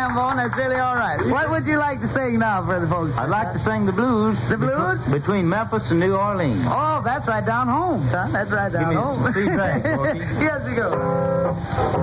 trombone. That's really all right. What would you like to sing now for the folks? I'd like to sing the blues. The blues? Between Memphis and New Orleans. Oh, that's right down home, son. That's right down home. Give me 3 tracks, Porky. Yes, we go.